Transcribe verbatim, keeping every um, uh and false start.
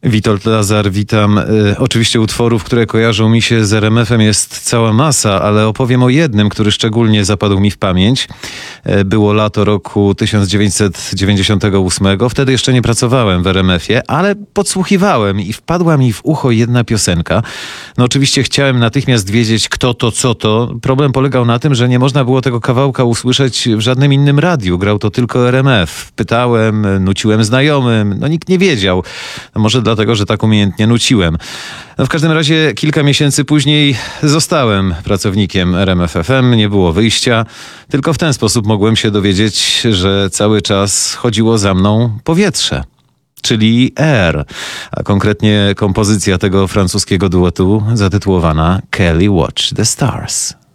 Witold Lazar, witam. Y, oczywiście utworów, które kojarzą mi się z R M F-em jest cała masa, ale opowiem o jednym, który szczególnie zapadł mi w pamięć. Y, było lato roku tysiąc dziewięćset dziewięćdziesiątego ósmego. Wtedy jeszcze nie pracowałem w R M F-ie, ale podsłuchiwałem i wpadła mi w ucho jedna piosenka. No oczywiście chciałem natychmiast wiedzieć, kto to, co to. Problem polegał na tym, że nie można było tego kawałka usłyszeć w żadnym innym radiu. Grał to tylko R M F. Pytałem, nuciłem znajomym. No nikt nie wiedział. No może dlatego, że tak umiejętnie nuciłem. No w każdym razie kilka miesięcy później zostałem pracownikiem R M F F M. Nie było wyjścia. Tylko w ten sposób mogłem się dowiedzieć, że cały czas chodziło za mną powietrze. Czyli air, a konkretnie kompozycja tego francuskiego duetu zatytułowana Kelly Watch the Stars.